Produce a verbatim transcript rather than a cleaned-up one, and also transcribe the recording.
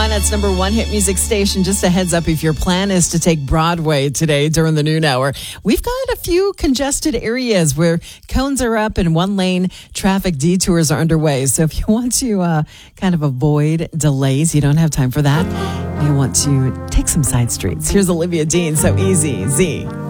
It's number one hit music station. Just a heads up, if your plan is to take Broadway today during the noon hour, we've got a few congested areas where cones are up and one lane traffic detours are underway. So if you want to uh, kind of avoid delays, you don't have time for that. You want to take some side streets. Here's Olivia Dean, So Easy, Z.